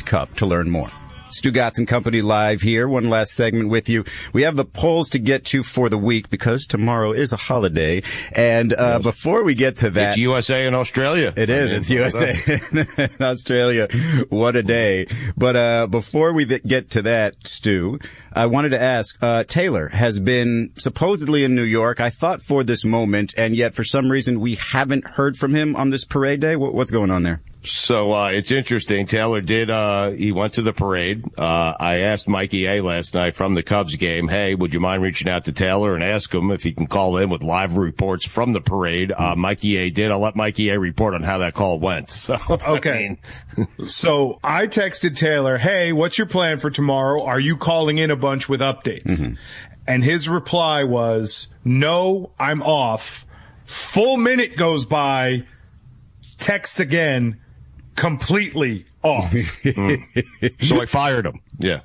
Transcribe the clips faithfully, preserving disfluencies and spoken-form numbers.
Cup to learn more. Stugotz and Company live here. One last segment with you. We have the polls to get to for the week because tomorrow is a holiday. And uh, before we get to that, it's U S A and Australia. It is. I mean, it's U S A and Australia. What a day! But uh before we th- get to that, Stu, I wanted to ask. Uh Taylor has been supposedly in New York, I thought, for this moment, and yet for some reason we haven't heard from him on this parade day. What, what's going on there? So, uh, it's interesting. Taylor did, uh, he went to the parade. Uh, I asked Mikey A last night from the Cubs game, hey, would you mind reaching out to Taylor and ask him if he can call in with live reports from the parade? Uh, Mikey A did. I'll let Mikey A report on how that call went. So, okay. I mean. So I texted Taylor, hey, what's your plan for tomorrow? Are you calling in a bunch with updates? Mm-hmm. And his reply was, no, I'm off. Full minute goes by, text again, completely off. mm. So I fired him. Yeah.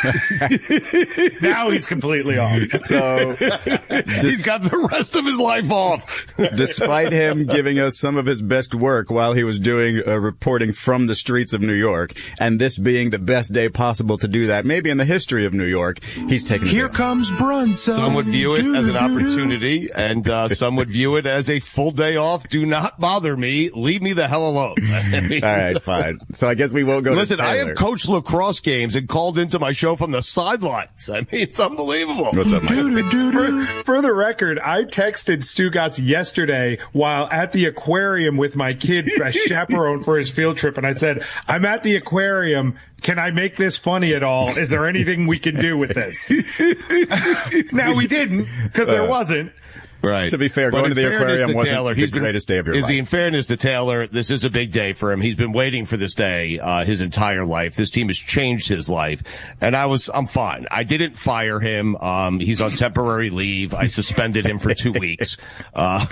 Now he's completely off. So he's got the rest of his life off. Despite him giving us some of his best work while he was doing uh, reporting from the streets of New York, and this being the best day possible to do that, maybe in the history of New York, he's taking it. Here comes Brunson. Some would view it as an opportunity, and uh, some would view it as a full day off. Do not bother me. Leave me the hell alone. I mean, all right, fine. So I guess we won't go Listen, to Taylor. I have coached lacrosse games and called into my show from the sidelines. I mean, it's unbelievable. What's up, Mike? For, for the record, I texted Stugotz yesterday while at the aquarium with my kid as chaperone for his field trip, and I said, I'm at the aquarium. Can I make this funny at all? Is there anything we can do with this? Now, we didn't, because there wasn't. Right. To be fair, but going to the aquarium to wasn't Taylor, the he's been, greatest day of your is life. He, in fairness to Taylor, this is a big day for him. He's been waiting for this day uh his entire life. This team has changed his life, and I was I'm fine. I didn't fire him. Um, he's on temporary leave. I suspended him for two weeks uh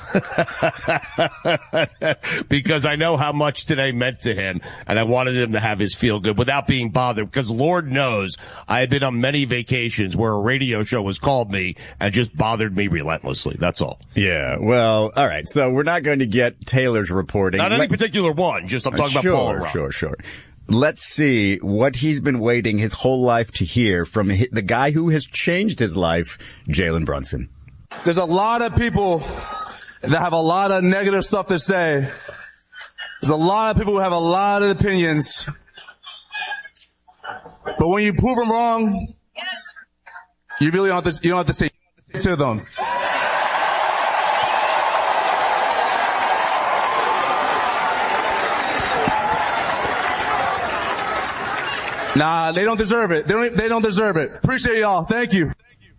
because I know how much today meant to him, and I wanted him to have his feel good without being bothered. Because Lord knows I had been on many vacations where a radio show has called me and just bothered me relentlessly. That's all. Yeah. Well, all right. So we're not going to get Taylor's reporting. Not any Let- particular one. Just I'm talking uh, sure, about Paul O'Rourke. Sure, sure. Let's see what he's been waiting his whole life to hear from the guy who has changed his life, Jalen Brunson. There's a lot of people that have a lot of negative stuff to say. There's a lot of people who have a lot of opinions. But when you prove them wrong, you really don't have to, you don't have to say to them. Nah, they don't deserve it. They don't, they don't deserve it. Appreciate y'all. Thank you.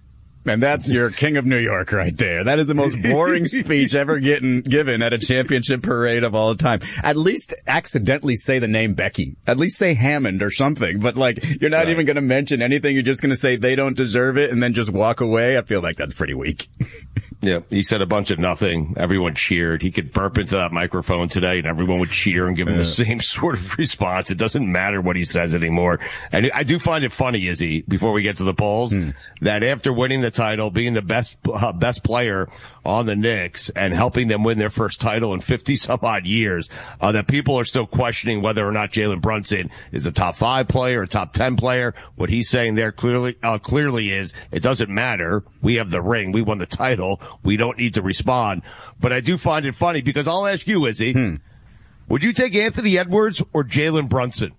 And that's your King of New York right there. That is the most boring speech ever getting, given at a championship parade of all time. At least accidentally say the name Becky. At least say Hammond or something. But like, you're not right. even going to mention anything. You're just going to say they don't deserve it and then just walk away. I feel like that's pretty weak. Yeah, he said a bunch of nothing. Everyone cheered. He could burp into that microphone today and everyone would cheer and give him yeah. the same sort of response. It doesn't matter what he says anymore. And I do find it funny, Izzy, before we get to the polls, mm. that after winning the title, being the best, uh, best player on the Knicks and helping them win their first title in fifty some odd years, uh, that people are still questioning whether or not Jalen Brunson is a top five player, a top ten player. What he's saying there clearly, uh, clearly is it doesn't matter. We have the ring. We won the title. We don't need to respond. But I do find it funny because I'll ask you, Izzy, hmm. would you take Anthony Edwards or Jalen Brunson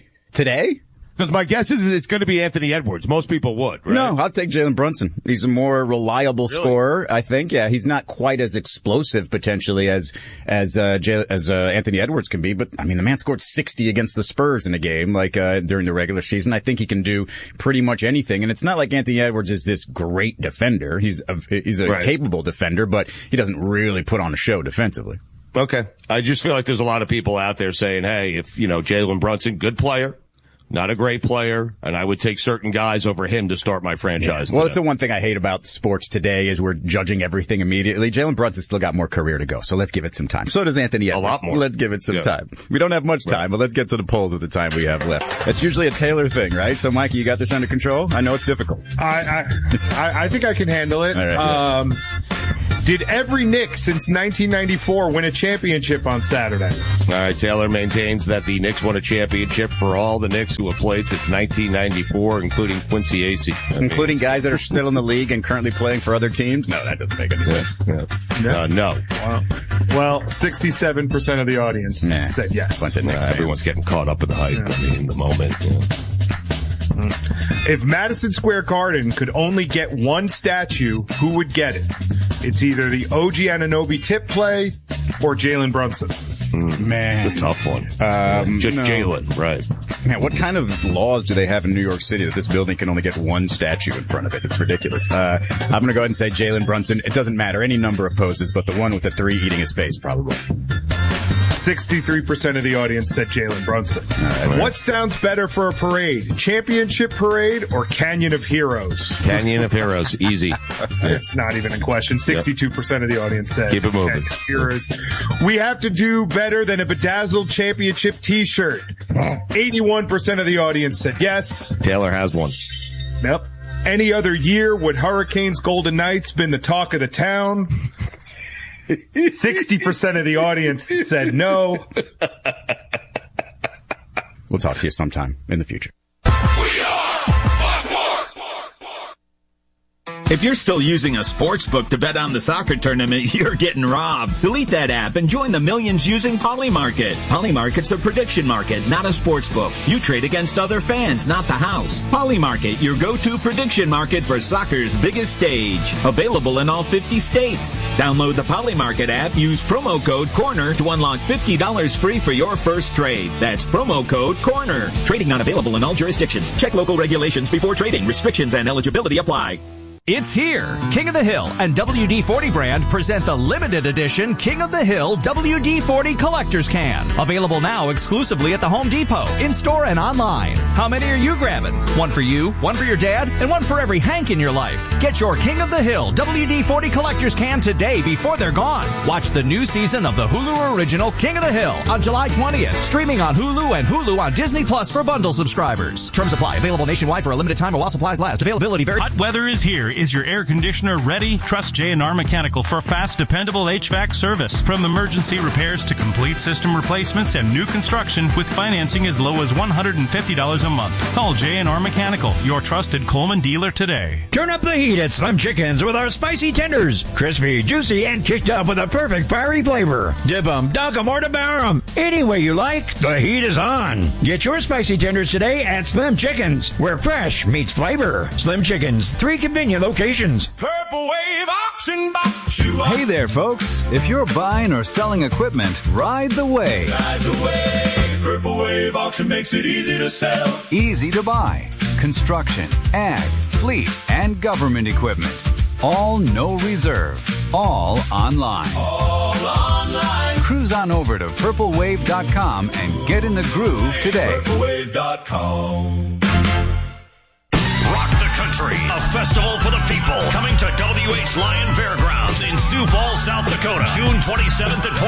today? Because my guess is it's going to be Anthony Edwards. Most people would, right? No, I'll take Jalen Brunson. He's a more reliable really? scorer, I think. Yeah, he's not quite as explosive potentially as as uh, J- as uh, Anthony Edwards can be. But I mean, the man scored sixty against the Spurs in a game, like uh, during the regular season. I think he can do pretty much anything. And it's not like Anthony Edwards is this great defender. He's a, he's a right. capable defender, but he doesn't really put on a show defensively. Okay, I just feel like there's a lot of people out there saying, "Hey, if you know Jalen Brunson, good player." Not a great player, and I would take certain guys over him to start my franchise. Yeah. Well, it's the one thing I hate about sports today is we're judging everything immediately. Jalen Brunson's still got more career to go, so let's give it some time. So does Anthony Edwards. A lot more. Let's give it some yeah. time. We don't have much time, right. but let's get to the polls with the time we have left. That's usually a Taylor thing, right? So, Mikey, you got this under control? I know it's difficult. I I, I think I can handle it. All right, um, yeah. Did every Knick since nineteen ninety-four win a championship on Saturday? All right, Taylor maintains that the Knicks won a championship for all the Knicks who have played since nineteen ninety-four, including Quincy Acey. Including guys that are still in the league and currently playing for other teams? No, that doesn't make any sense. Yeah, yeah. Uh, no. Wow. Well, sixty-seven percent of the audience nah. said yes. Bunch of Knicks uh, everyone's getting caught up in the hype, yeah. I mean, in the moment. Yeah. If Madison Square Garden could only get one statue, who would get it? It's either the O G Anunoby tip play or Jalen Brunson. Mm, Man. It's a tough one. Um, Just no. Jalen, right. Man, what kind of laws do they have in New York City that this building can only get one statue in front of it? It's ridiculous. Uh, I'm going to go ahead and say Jalen Brunson. It doesn't matter. Any number of poses, but the one with the three eating his face, probably. sixty-three percent of the audience said Jalen Brunson. Right. What sounds better for a parade? Championship parade or Canyon of Heroes? Canyon of Heroes. Easy. It's not even a question. sixty-two percent of the audience said Keep it moving. Canyon of Heroes. We have to do better than a bedazzled championship t-shirt. eighty-one percent of the audience said yes. Taylor has one. Yep. Any other year would Hurricanes Golden Knights been the talk of the town? sixty percent of the audience said no. We'll talk to you sometime in the future. We are Fox Sports. If you're still using a sports book to bet on the soccer tournament, you're getting robbed. Delete that app and join the millions using Polymarket. Polymarket's a prediction market, not a sports book. You trade against other fans, not the house. Polymarket, your go-to prediction market for soccer's biggest stage. Available in all fifty states. Download the Polymarket app, use promo code CORNER to unlock fifty dollars free for your first trade. That's promo code CORNER. Trading not available in all jurisdictions. Check local regulations before trading. Restrictions and eligibility apply. It's here. King of the Hill and W D forty brand present the limited edition King of the Hill W D forty Collector's Can. Available now exclusively at the Home Depot, in-store and online. How many are you grabbing? One for you, one for your dad, and one for every Hank in your life. Get your King of the Hill W D forty Collector's Can today before they're gone. Watch the new season of the Hulu original King of the Hill on July twentieth. Streaming on Hulu and Hulu on Disney Plus for bundle subscribers. Terms apply. Available nationwide for a limited time while supplies last. Availability varies. Hot weather is here. Is your air conditioner ready? Trust J and R Mechanical for fast, dependable H V A C service. From emergency repairs to complete system replacements and new construction with financing as low as one hundred fifty dollars a month. Call J and R Mechanical, your trusted Coleman dealer today. Turn up the heat at Slim Chickens with our spicy tenders. Crispy, juicy, and kicked up with a perfect fiery flavor. Dip 'em, dunk 'em, or devour 'em. Any way you like, the heat is on. Get your spicy tenders today at Slim Chickens, where fresh meets flavor. Slim Chickens, three convenient locations. Purple Wave Auction Box. Hey there, folks. If you're buying or selling equipment, ride the wave. Ride the wave. Purple Wave Auction makes it easy to sell. Easy to buy. Construction, ag, fleet, and government equipment. All no reserve. All online. All online. Cruise on over to purple wave dot com and get in the groove today. purple wave dot com. Country, a festival for the people, coming to W H Lyon Fairgrounds in Sioux Falls, South Dakota, June twenty-seventh and